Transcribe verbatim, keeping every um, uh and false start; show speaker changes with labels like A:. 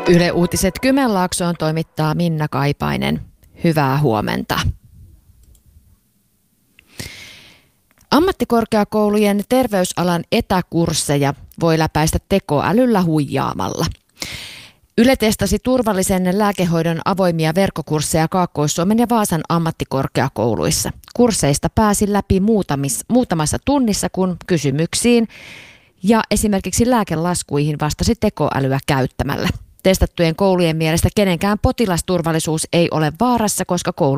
A: Yle Uutiset Kymenlaaksoon toimittaa Minna Kaipainen. Hyvää huomenta. Ammattikorkeakoulujen terveysalan etäkursseja voi läpäistä tekoälyllä huijaamalla. Yle testasi turvallisen lääkehoidon avoimia verkkokursseja Kaakkois-Suomen ja Vaasan ammattikorkeakouluissa. Kursseista pääsi läpi muutamis, muutamassa tunnissa, kun kysymyksiin ja esimerkiksi lääkelaskuihin vastasi tekoälyä käyttämällä. Testattujen koulujen mielestä kenenkään potilasturvallisuus ei ole vaarassa, koska koulu